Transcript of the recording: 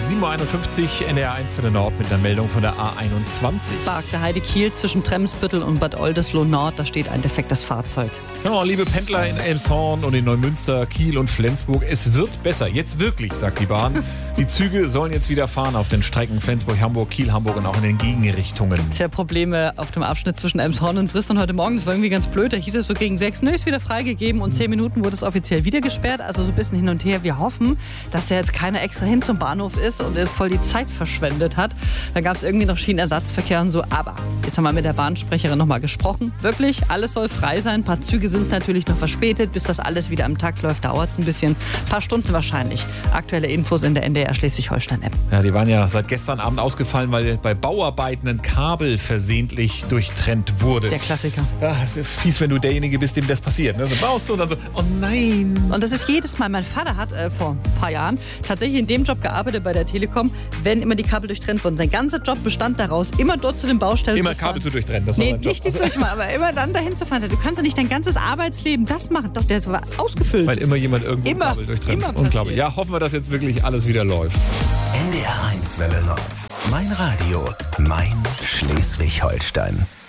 7.51 Uhr, NDR 1 für den Nord mit einer Meldung von der A21. Barkte Heide-Kiel zwischen Tremsbüttel und Bad Oldesloe Nord, da steht ein defektes Fahrzeug. Ja, liebe Pendler in Elmshorn und in Neumünster, Kiel und Flensburg, es wird besser. Jetzt wirklich, sagt die Bahn. Die Züge sollen jetzt wieder fahren auf den Strecken Flensburg, Hamburg, Kiel, Hamburg und auch in den Gegenrichtungen. Tja, Probleme auf dem Abschnitt zwischen Elmshorn und Fristern heute Morgen. Das war irgendwie ganz blöd. Da hieß es so gegen 6, ist wieder freigegeben und 10 Minuten wurde es offiziell wieder gesperrt. Also so ein bisschen hin und her. Wir hoffen, dass da jetzt keiner extra hin zum Bahnhof ist und voll die Zeit verschwendet hat. Da gab es irgendwie noch Schienenersatzverkehr und so. Aber jetzt haben wir mit der Bahnsprecherin nochmal gesprochen. Wirklich, alles soll frei sein. Ein paar Züge sind natürlich noch verspätet. Bis das alles wieder am Takt läuft, dauert es ein bisschen. Ein paar Stunden wahrscheinlich. Aktuelle Infos in der NDR Schleswig-Holstein-App. Ja, die waren ja seit gestern Abend ausgefallen, weil bei Bauarbeiten ein Kabel versehentlich durchtrennt wurde. Der Klassiker. Ja, ist fies, wenn du derjenige bist, dem das passiert. Ne? So baust du und dann so, oh nein. Und das ist jedes Mal. Mein Vater hat vor ein paar Jahren tatsächlich in dem Job gearbeitet bei der Telekom, wenn immer die Kabel durchtrennt wurden. Sein ganzer Job bestand daraus, immer dort zu den Baustellen immer zu fahren. Kabel zu durchtrennen. Das war Nee, mein Job. nicht die durchmachen, aber immer dann dahin zu fahren. Du kannst ja nicht dein ganzes Arbeitsleben das machen. Doch, der war ausgefüllt. Weil immer jemand irgendwo ein Immer, Kabel durchtrennt. immer Unglaublich. passiert. Ja, hoffen wir, dass jetzt wirklich alles wieder läuft. NDR 1 Welle Nord. Mein Radio, mein Schleswig-Holstein.